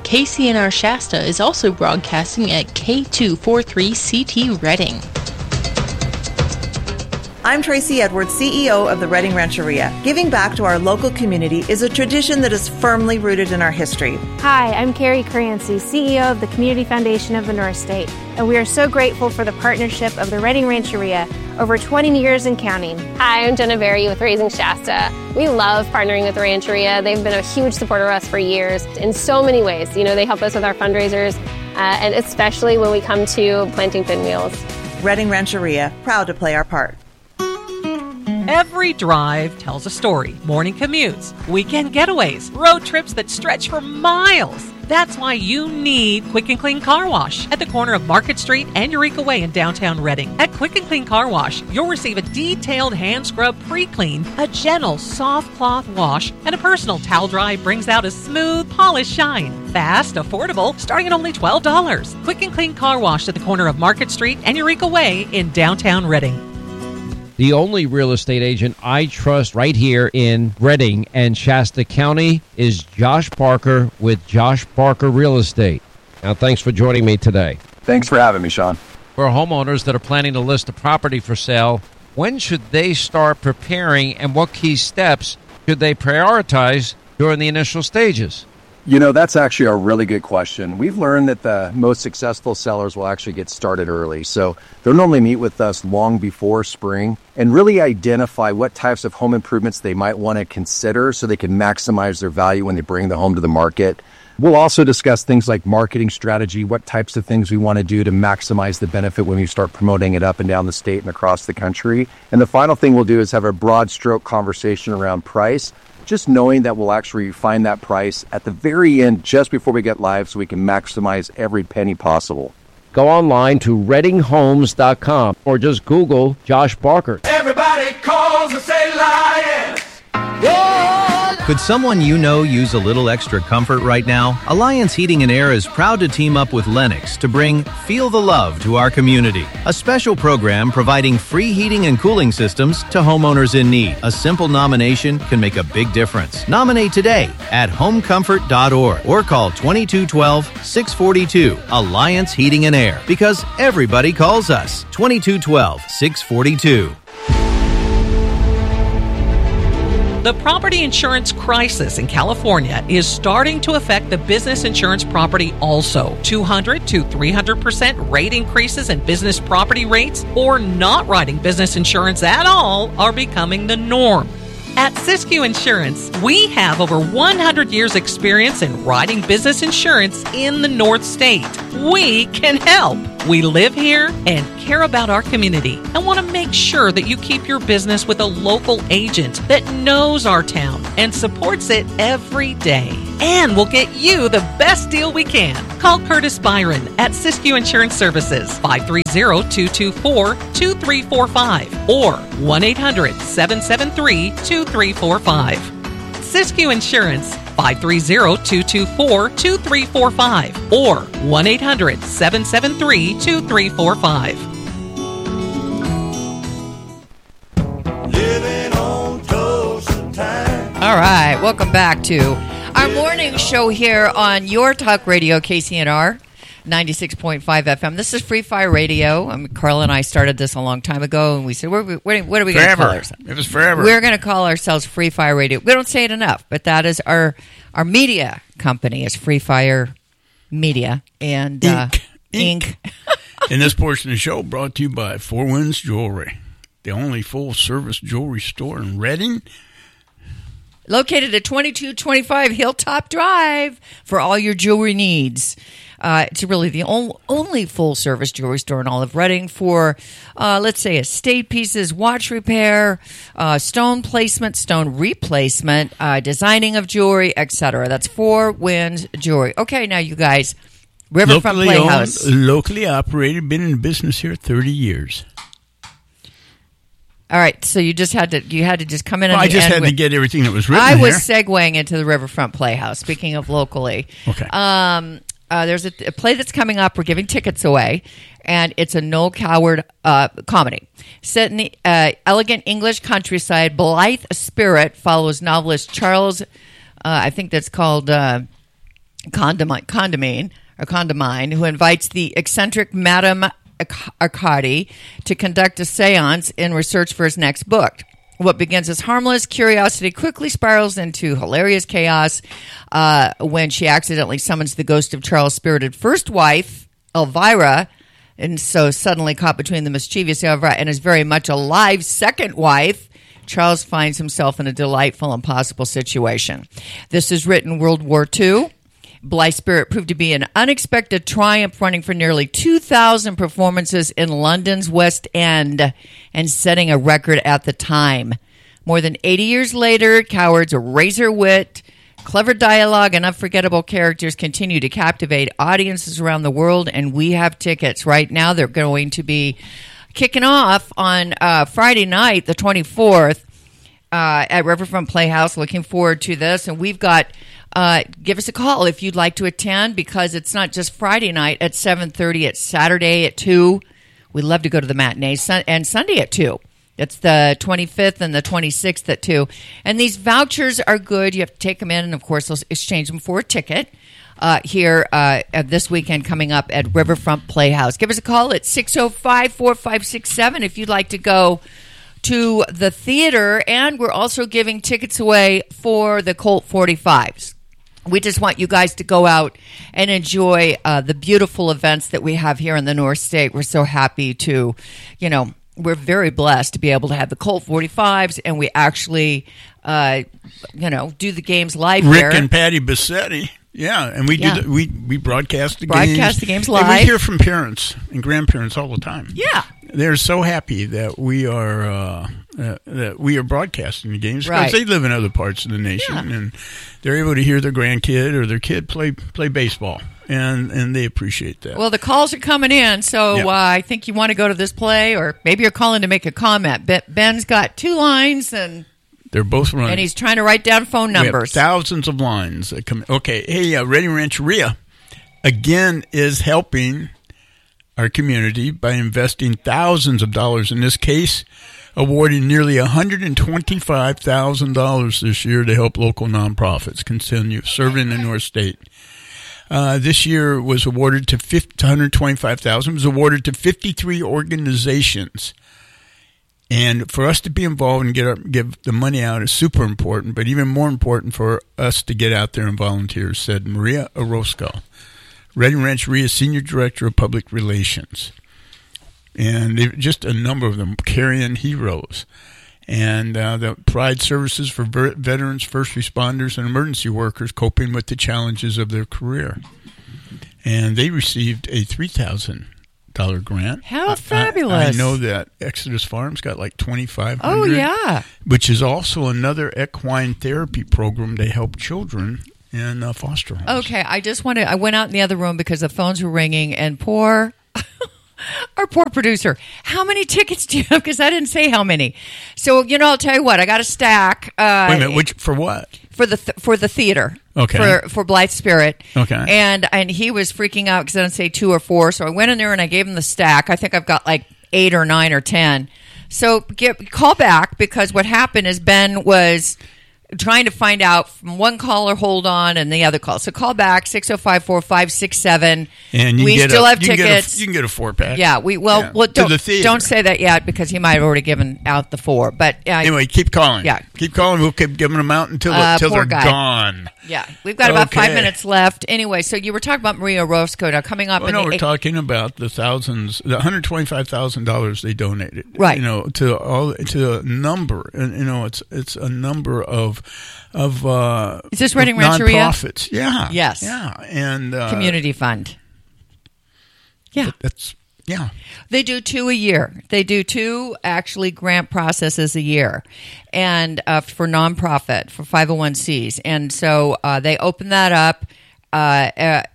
KCNR Shasta is also broadcasting at K243CT Redding. I'm Tracy Edwards, CEO of the Redding Rancheria. Giving back to our local community is a tradition that is firmly rooted in our history. Hi, I'm Carrie Crancy, CEO of the Community Foundation of the North State, and we are so grateful for the partnership of the Redding Rancheria over 20 years and counting. Hi, I'm Jenna Berry with Raising Shasta. We love partnering with the Rancheria. They've been a huge supporter of us for years in so many ways. You know, they help us with our fundraisers, and especially when we come to planting pinwheels. Redding Rancheria, proud to play our part. Every drive tells a story. Morning commutes, weekend getaways, road trips that stretch for miles. That's why you need Quick and Clean Car Wash at the corner of Market Street and Eureka Way in downtown Redding. At Quick and Clean Car Wash, you'll receive a detailed hand scrub pre-clean, a gentle soft cloth wash, and a personal towel dry brings out a smooth, polished shine. Fast, affordable, starting at only $12. Quick and Clean Car Wash at the corner of Market Street and Eureka Way in downtown Redding. The only real estate agent I trust right here in Redding and Shasta County is Josh Barker with Josh Barker Real Estate. Now, thanks for joining me today. Thanks for having me, Sean. For homeowners that are planning to list a property for sale, when should they start preparing and what key steps should they prioritize during the initial stages? You know, that's actually a really good question. We've learned that the most successful sellers will actually get started early. So they'll normally meet with us long before spring and really identify what types of home improvements they might want to consider so they can maximize their value when they bring the home to the market. We'll also discuss things like marketing strategy, what types of things we want to do to maximize the benefit when we start promoting it up and down the state and across the country. And the final thing we'll do is have a broad stroke conversation around price, just knowing that we'll actually find that price at the very end just before we get live so we can maximize every penny possible. Go online to reddinghomes.com or just Google Josh Barker. Everybody calls and say lion. Could someone you know use a little extra comfort right now? Alliance Heating and Air is proud to team up with Lennox to bring Feel the Love to our community. A special program providing free heating and cooling systems to homeowners in need. A simple nomination can make a big difference. Nominate today at homecomfort.org or call 2212-642. Alliance Heating and Air, because everybody calls us. 2212-642. The property insurance crisis in California is starting to affect the business insurance property also. 200 to 300% rate increases in business property rates or not writing business insurance at all are becoming the norm. At Siskiyou Insurance, we have over 100 years experience in writing business insurance in the North State. We can help. We live here and care about our community and want to make sure that you keep your business with a local agent that knows our town and supports it every day. And we'll get you the best deal we can. Call Curtis Byron at Siskiyou Insurance Services, 530-224-2345 or 1-800-773-2345. Siskiyou Insurance, 530-224-2345 or 1-800-773-2345. Living on toast and time. All right, welcome back to our morning show here on Your Talk Radio, KCNR 96.5 FM. This is Free Fire Radio. Carl and I started this a long time ago, and we said, what are we going to call ourselves? It was forever. We're going to call ourselves Free Fire Radio. We don't say it enough, but that is our media company is Free Fire Media and Inc. And this portion of the show brought to you by Four Winds Jewelry, the only full-service jewelry store in Redding. Located at 2225 Hilltop Drive for all your jewelry needs. It's really the only full-service jewelry store in all of Redding for, let's say, estate pieces, watch repair, stone placement, stone replacement, designing of jewelry, etc. That's Four Winds Jewelry. Okay, now you guys, Riverfront Playhouse. Locally operated, been in business here 30 years. All right, so you had to just come in. Well, I just had to get everything that was written. I was segueing into the Riverfront Playhouse. Speaking of locally, okay. There's a play that's coming up. We're giving tickets away, and it's a Noel Coward comedy set in the elegant English countryside. Blithe spirit follows novelist Charles. I think that's called Condamine, who invites the eccentric Madame Arcadi to conduct a seance in research for his next book. What begins as harmless curiosity quickly spirals into hilarious chaos when she accidentally summons the ghost of Charles' spirited first wife, Elvira, and so suddenly caught between the mischievous Elvira and his very much alive second wife, Charles finds himself in a delightful, impossible situation. This is written World War II. Blythe Spirit proved to be an unexpected triumph, running for nearly 2,000 performances in London's West End and setting a record at the time. More than 80 years later, Coward's razor wit, clever dialogue, and unforgettable characters continue to captivate audiences around the world, and we have tickets. Right now, they're going to be kicking off on Friday night, the 24th, at Riverfront Playhouse. Looking forward to this, and we've got... give us a call if you'd like to attend, because it's not just Friday night at 7:30. It's Saturday at 2. We'd love to go to the matinee, and Sunday at 2. It's the 25th and the 26th at 2. And these vouchers are good. You have to take them in, and, of course, they'll exchange them for a ticket here this weekend coming up at Riverfront Playhouse. Give us a call at 605-4567 if you'd like to go to the theater. And we're also giving tickets away for the Colt 45s. We just want you guys to go out and enjoy the beautiful events that we have here in the North State. We're so happy to, we're very blessed to be able to have the Colt 45s, and we actually, do the games live Rick here. and Patty Bassetti. Yeah, and we do. We broadcast the games. Broadcast the games live. And we hear from parents and grandparents all the time. Yeah, they're so happy that we are broadcasting the games, because they live in other parts of the nation, and they're able to hear their grandkid or their kid play baseball, and they appreciate that. Well, the calls are coming in, so I think you want to go to this play, or maybe you're calling to make a comment. Ben's got 2 lines, and they're both running, and he's trying to write down phone numbers. We have thousands of lines that come. Okay, hey, Reading Rancheria again is helping our community by investing thousands of dollars. In this case, awarding nearly $125,000 this year to help local nonprofits continue serving the North State. This year was awarded to $125,000. Was awarded to 53 organizations. And for us to be involved and give the money out is super important, but even more important for us to get out there and volunteer, said Maria Orozco, Reading Rancheria Senior Director of Public Relations. And just a number of them, Carrying Heroes, and the Pride Services for Veterans, First Responders, and Emergency Workers coping with the challenges of their career. And they received a $3,000 grant. How fabulous. I know that Exodus Farms got like $2,500. Oh, yeah. Which is also another equine therapy program to help children in foster homes. Okay, I went out in the other room because the phones were ringing, and our poor producer, how many tickets do you have? Because I didn't say how many. So, I'll tell you what, I got a stack. Wait a minute, for what? For the theater. Okay. For Blythe Spirit. Okay. And he was freaking out because I didn't say 2 or 4. So I went in there and I gave him the stack. I think I've got like 8 or 9 or 10. So call back, because what happened is Ben was trying to find out from one caller, hold on, and the other call. So call back, 605-4567. And we still have tickets. You can get a 4-pack. Yeah, don't say that yet, because he might have already given out the 4. But anyway, keep calling. Yeah. Keep calling. We'll keep giving them out until they're gone. Yeah, we've got about 5 minutes left. Anyway, so you were talking about Maria Orozco now coming up. We're talking about the $125,000 they donated. Right. To a number, and it's a number of is this Reading Rancheria? Nonprofits. Yeah. Yes. Yeah. And community fund. Yeah. Yeah. They do 2 a year. They do 2 actually grant processes a year, and for nonprofit, for 501c. And so they open that up you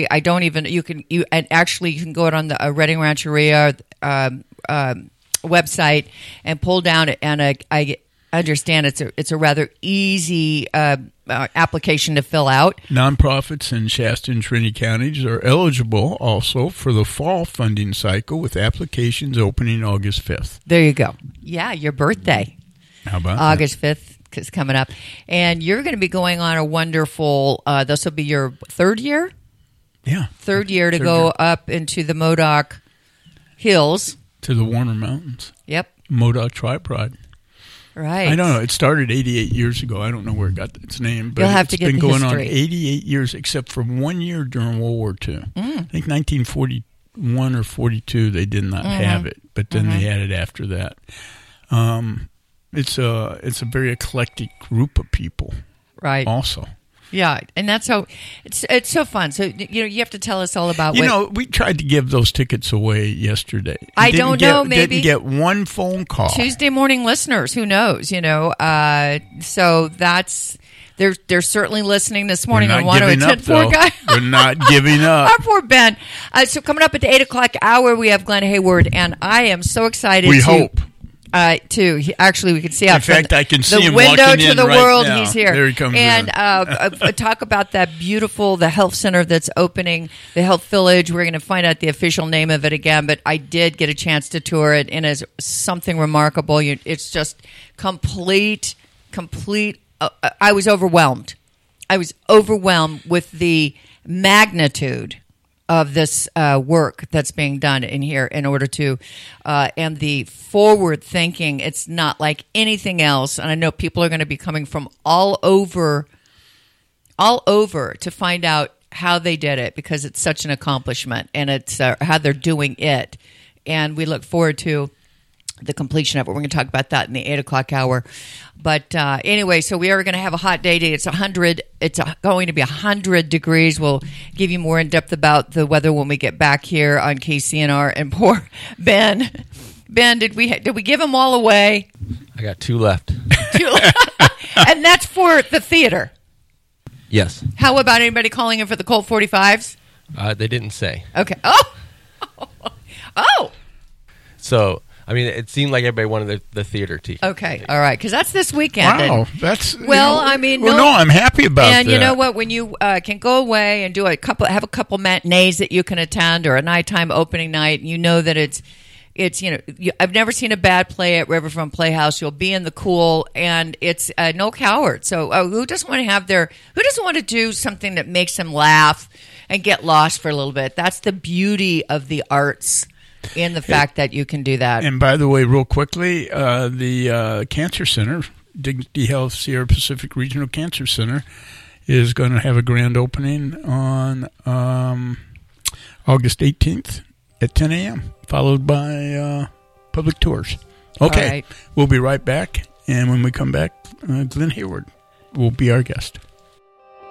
can go out on the Reading Rancheria website and pull down it, and I understand it's a rather easy application to fill out. Nonprofits in Shasta and Trinity counties are eligible also for the fall funding cycle, with applications opening August 5th. There you go. Yeah, your birthday. How about August 5th? is coming up. And you're going to be going on a wonderful, this will be your third year? Yeah. Third year to go up into the Modoc Hills. To the Warner Mountains. Yep. Modoc Tripod. Right. I don't know. It started 88 years ago. I don't know where it got its name, but You'll have it's to get been the going history. on 88 years, except for 1 year during World War II. I think 1941 or 42 they did not have it, but then they had it after that. It's a very eclectic group of people, right? Also, yeah, and that's how it's so fun. So you have to tell us all about. We tried to give those tickets away yesterday. I don't know. Maybe didn't get one phone call. Tuesday morning listeners, who knows? So that's they're certainly listening this morning on 102.10. Guy, we're not giving up. Our poor Ben. So coming up at the 8:00 hour, we have Glenn Hayward, and I am so excited. We hope. Actually, we can see out in fact, I can see the him window walking to in the right world. now. He's here. There he comes and in. Talk about that the health center that's opening, the Health Village. We're going to find out the official name of it again, but I did get a chance to tour it, and it's something remarkable. It's just complete. I was overwhelmed. I was overwhelmed with the magnitude of this work that's being done in here in order to, and the forward thinking. It's not like anything else. And I know people are going to be coming from all over to find out how they did it, because it's such an accomplishment, and it's how they're doing it. And we look forward to the completion of it. We're going to talk about that in the 8:00 hour. But anyway, so we are going to have a hot day today. It's 100. It's going to be 100 degrees. We'll give you more in depth about the weather when we get back here on KCNR. And poor Ben. Ben, did we give them all away? I got 2 left. And that's for the theater. Yes. How about anybody calling in for the Colt 45s? They didn't say. Okay. Oh. So, I mean, it seemed like everybody wanted the theater ticket. Okay, all right, because that's this weekend. Wow, that's I'm happy about that. And you know what? When you can go away and have a couple matinees that you can attend, or a nighttime opening night, you know that it's I've never seen a bad play at Riverfront Playhouse. You'll be in the cool, and it's no coward. So who doesn't want to do something that makes them laugh and get lost for a little bit? That's the beauty of the arts. In the fact that you can do that. And by the way, real quickly, the Cancer Center, Dignity Health Sierra Pacific Regional Cancer Center, is going to have a grand opening on August 18th at 10 a.m., followed by public tours. Okay, We'll be right back. And when we come back, Glenn Hayward will be our guest.